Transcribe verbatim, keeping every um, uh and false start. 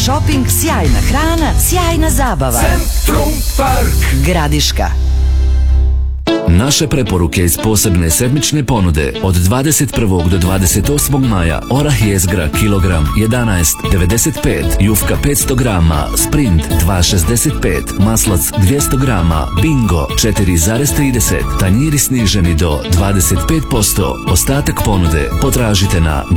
šoping, sjajna hrana, sjajna zabava. Centrum Park Gradiška. Naše preporuke iz posebne sedmične ponude od dvadeset prvog do dvadeset osmog maja: orah jezgra kilogram jedanaest devedeset pet, jufka petsto grama, sprint dva šezdeset pet, maslac dvjesto grama, bingo četiri zarez trideset, tanjiri sniženi do dvadeset pet posto. Ostatak ponude potražite na